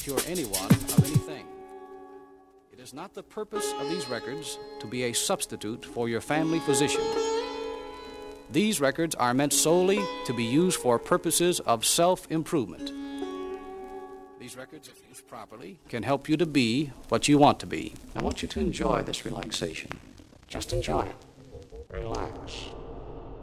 cure anyone of anything. It is not the purpose of these records to be a substitute for your family physician. These records are meant solely to be used for purposes of self-improvement. These records, if used properly, can help you to be what you want to be. I want you to enjoy this relaxation. Just enjoy it. Relax.